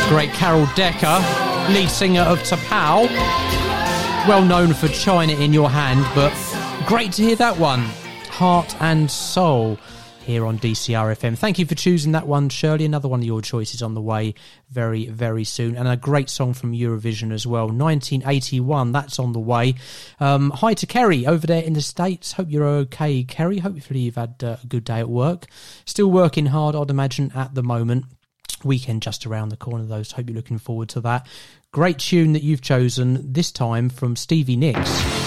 Great Carol Decker, lead singer of Tapao. Well known for China in Your Hand, but great to hear that one. Heart and Soul here on DCR FM. Thank you for choosing that one, Shirley. Another one of your choices on the way very, very soon. And a great song from Eurovision as well. 1981, that's on the way. Hi to Kerry over there in the States. Hope you're okay, Kerry. Hopefully you've had a good day at work. Still working hard, I'd imagine, at the moment. Weekend just around the corner, though, so hope you're looking forward to that. Great tune that you've chosen, this time from Stevie Nicks.